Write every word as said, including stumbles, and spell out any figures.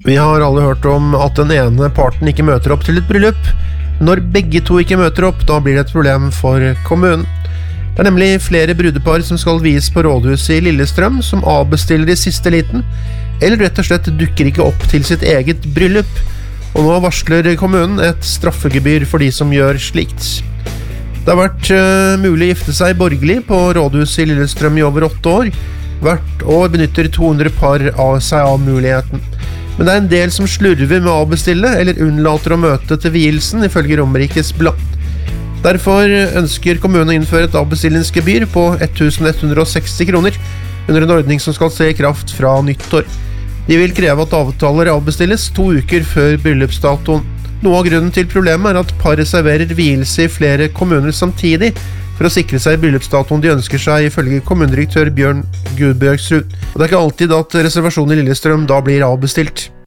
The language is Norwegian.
Vi har alle hørt om at den ene parten ikke møter opp til et bryllup. Når begge to ikke møter opp, da blir det et problem for kommunen. Det er nemlig flere brudepar som skal vies på rådhuset i Lillestrøm, som avbestiller i siste liten, eller rett og slett dukker ikke opp til sitt eget bryllup. Og nå varsler kommunen et straffegebyr for de som gjør slikt. Det har vært uh, mulig å gifte seg borgerlig på rådhuset i Lillestrøm i over åtte år. Hvert år benytter to hundre par av seg av muligheten. Men det er en del som slurver med å avbestille eller unnlater å møte til vielsen, ifølge Romerikes Blad. Derfor ønsker kommunen å innføre et avbestillingsgebyr på elleven hundre seksti kroner under en ordning som skal se i kraft fra nyttår. De vil kreve at avtaler avbestilles to uker før bryllupsdatoen. Noe av grunnen til problemet er at par reserverer vielse i flere kommuner samtidig for å sikre seg bryllupsdatoen de ønsker seg, ifølge kommunedirektør Bjørn Gudbjørgsrud. Og det er ikke alltid at reservasjonen i Lillestrøm da blir avbestilt.